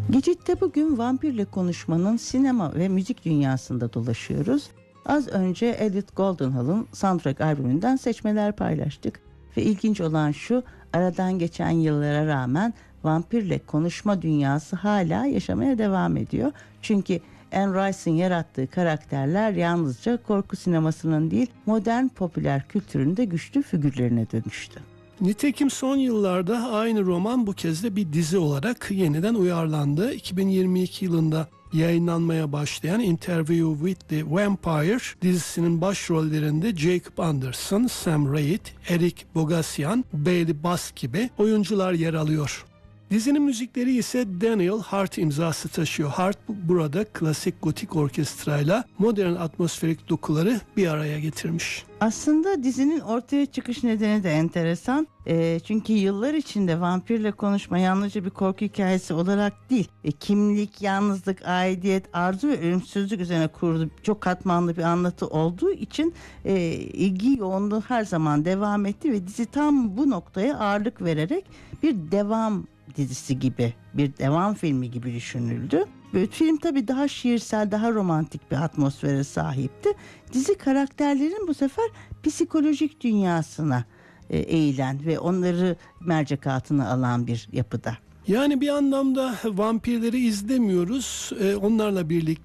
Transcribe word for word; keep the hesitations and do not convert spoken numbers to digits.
Gecik'te bugün vampirle konuşmanın sinema ve müzik dünyasında dolaşıyoruz. Az önce Elliot Goldenhall'ın soundtrack albümünden seçmeler paylaştık. Ve ilginç olan şu, aradan geçen yıllara rağmen vampirle konuşma dünyası hala yaşamaya devam ediyor. Çünkü Anne Rice'ın yarattığı karakterler yalnızca korku sinemasının değil, modern popüler kültürün de güçlü figürlerine dönüştü. Nitekim son yıllarda aynı roman bu kez de bir dizi olarak yeniden uyarlandı. iki bin yirmi iki yılında yayınlanmaya başlayan Interview with the Vampire dizisinin başrollerinde Jacob Anderson, Sam Reid, Eric Bogosian, Bailey Bass gibi oyuncular yer alıyor. Dizinin müzikleri ise Daniel Hart imzası taşıyor. Hart burada klasik gotik orkestrayla modern atmosferik dokuları bir araya getirmiş. Aslında dizinin ortaya çıkış nedeni de enteresan. E, çünkü yıllar içinde vampirle konuşma yalnızca bir korku hikayesi olarak değil, e, kimlik, yalnızlık, aidiyet, arzu ve ölümsüzlük üzerine kurulu çok katmanlı bir anlatı olduğu için e, ilgi yoğunluğu her zaman devam etti ve dizi tam bu noktaya ağırlık vererek bir devam dizisi gibi, bir devam filmi gibi düşünüldü. Böyle film tabii daha şiirsel, daha romantik bir atmosfere sahipti. Dizi karakterlerin bu sefer psikolojik dünyasına e, eğilen ve onları mercek altına alan bir yapıda. Yani bir anlamda vampirleri izlemiyoruz, onlarla birlikte